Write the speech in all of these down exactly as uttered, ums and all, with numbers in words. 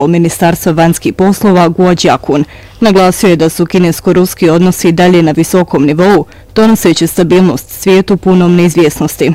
Ministarstva vanjskih poslova Guo Jiakun. Naglasio je da su kinesko-ruski odnosi dalje na visokom nivou, donoseći stabilnost svijetu punom neizvjesnosti.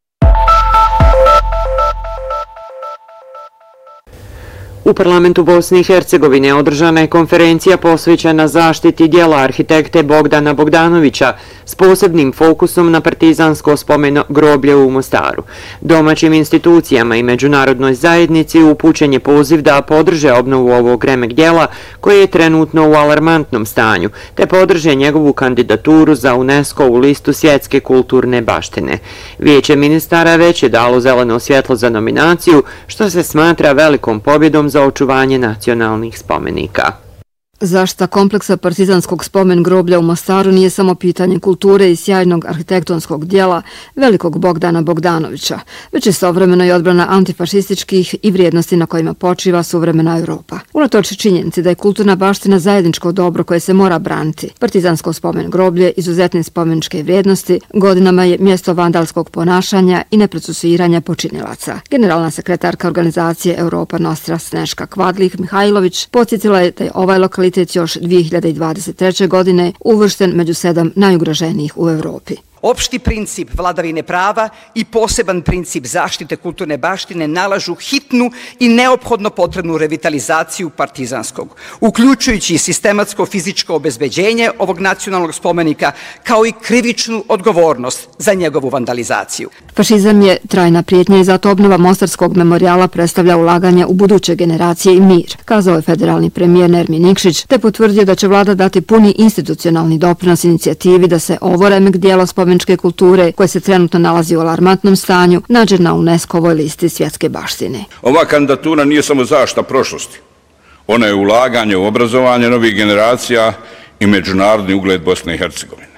U parlamentu Bosne i Hercegovine održana je konferencija posvećena zaštiti djela arhitekte Bogdana Bogdanovića s posebnim fokusom na partizansko spomeno groblje u Mostaru. Domaćim institucijama i međunarodnoj zajednici upućen je poziv da podrže obnovu ovog remek djela koje je trenutno u alarmantnom stanju, te podrže njegovu kandidaturu za UNESCO u listu svjetske kulturne baštine. Vijeće ministara već je dalo zeleno svjetlo za nominaciju, što se smatra velikom pobjedom za očuvanje nacionalnih spomenika. Zaštita kompleksa partizanskog spomen groblja u Mostaru nije samo pitanje kulture i sjajnog arhitektonskog dijela velikog Bogdana Bogdanovića, već istovremeno i odbrana antifašističkih i vrijednosti na kojima počiva suvremena Europa. Unatoč činjenici da je kulturna baština zajedničko dobro koje se mora braniti, partizansko spomen groblje izuzetne spomeničke vrijednosti godinama je mjesto vandalskog ponašanja i neprocesuiranja počinilaca. Generalna sekretarka organizacije Europa Nostra Sneška Kvadlih Mihajlović podsjetila je da je ovaj lokalitet još dvije hiljade dvadeset treće. godine uvršten među sedam najugroženijih u Europi. Opšti princip vladavine prava i poseban princip zaštite kulturne baštine nalažu hitnu i neophodno potrebnu revitalizaciju partizanskog, uključujući sistematsko fizičko obezbeđenje ovog nacionalnog spomenika, kao i krivičnu odgovornost za njegovu vandalizaciju. Fašizam je trajna prijetnja i zato obnova Mostarskog memorijala predstavlja ulaganje u buduće generacije i mir, kazao je federalni premijer Nermin Nikšić, te potvrdio da će vlada dati puni institucionalni doprinos inicijativi da se ovo remek djelo spomeničke kulture, koje se trenutno nalazi u alarmantnom stanju, nađe na UNESCO-ovoj listi svjetske baštine. Ova kandidatura nije samo zaštita prošlosti. Ona je ulaganje u obrazovanje novih generacija i međunarodni ugled Bosne i Hercegovine.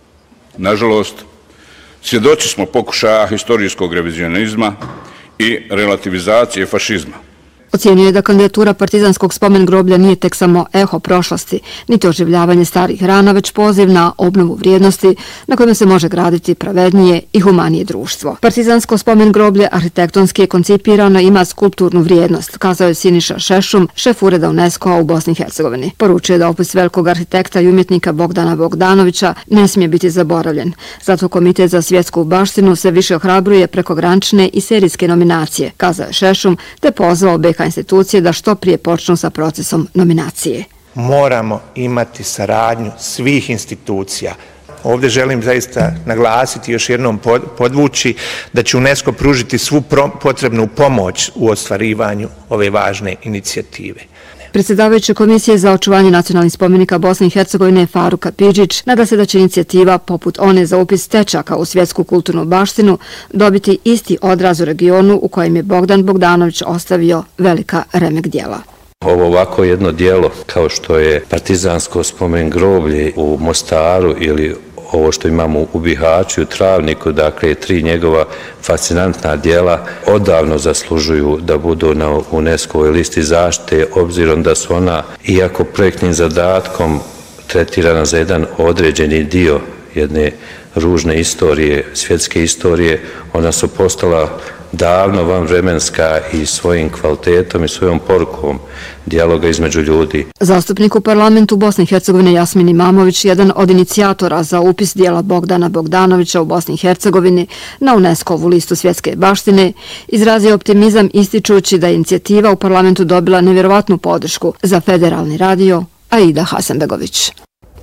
Nažalost, svjedoci smo pokušaja historijskog revizionizma i relativizacije fašizma. Ocjenjuje je da kandidatura partizanskog spomen groblja nije tek samo eho prošlosti, niti oživljavanje starih rana, već poziv na obnovu vrijednosti na kojima se može graditi pravednije i humanije društvo. Partizansko spomen groblje arhitektonski je koncipirano i ima skulpturnu vrijednost, kazao je Siniša Šešum, šef ureda UNESCO-a u Bosni i Hercegovini. Poručuje da opis velikog arhitekta i umjetnika Bogdana Bogdanovića ne smije biti zaboravljen. Zato Komitet za svjetsku baštinu se više ohrabruje prekogranične i serijske nominacije, kazao je Šešum, te pozvao B H institucije da što prije počnu sa procesom nominacije. Moramo imati saradnju svih institucija. Ovdje želim zaista naglasiti i još jednom podvući da će UNESCO pružiti svu potrebnu pomoć u ostvarivanju ove važne inicijative. Predsjedavajući Komisije za očuvanje nacionalnih spomenika Bosne i Hercegovine Faruk Apidžić nada se da će inicijativa, poput one za upis stečaka u svjetsku kulturnu baštinu, dobiti isti odraz u regionu u kojem je Bogdan Bogdanović ostavio velika remek djela. Ovo ovako jedno djelo kao što je partizansko spomen groblje u Mostaru ili ovo što imamo u Bihaću, u Travniku, dakle tri njegova fascinantna djela odavno zaslužuju da budu na UNESCO-ovoj listi zaštite, obzirom da su ona, iako projektnim zadatkom, tretirana za jedan određeni dio jedne ružne istorije, svjetske istorije, ona su postala davno vanvremenska i svojim kvalitetom i svojom porukom dijaloga između ljudi. Zastupnik u parlamentu Bosne i Hercegovine Jasmin Imamović, jedan od inicijatora za upis dijela Bogdana Bogdanovića u Bosni i Hercegovini na UNESCO-ovu listu svjetske baštine, izrazio optimizam ističući da je inicijativa u parlamentu dobila nevjerovatnu podršku za federalni radio Aida Hasanbegović.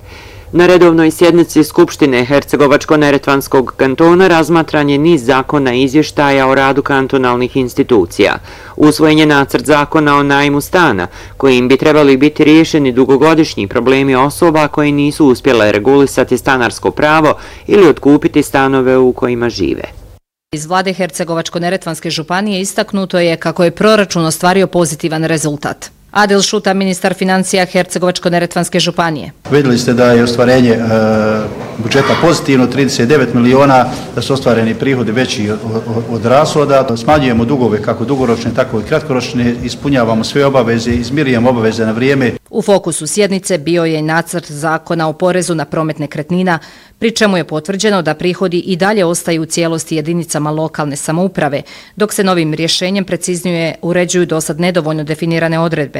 Na redovnoj sjednici Skupštine Hercegovačko-Neretvanskog kantona razmatran je niz zakona i izvještaja o radu kantonalnih institucija. Usvojen je nacrt zakona o najmu stana, kojim bi trebali biti riješeni dugogodišnji problemi osoba koji nisu uspjele regulisati stanarsko pravo ili otkupiti stanove u kojima žive. Iz vlade Hercegovačko-Neretvanske županije istaknuto je kako je proračun ostvario pozitivan rezultat. Adil Šuta, ministar financija Hercegovačko-neretvanske županije. Vidjeli ste da je ostvarenje e, budžeta pozitivno, trideset devet miliona, da su ostvareni prihodi veći od, od, od rashoda. Smanjujemo dugove kako dugoročne, tako i kratkoročne, ispunjavamo sve obaveze, izmirujemo obaveze na vrijeme. U fokusu sjednice bio je i nacrt zakona o porezu na promet nekretnina, pri čemu je potvrđeno da prihodi i dalje ostaju u cijelosti jedinicama lokalne samouprave, dok se novim rješenjem preciznije uređuju dosad nedovoljno definirane odredbe.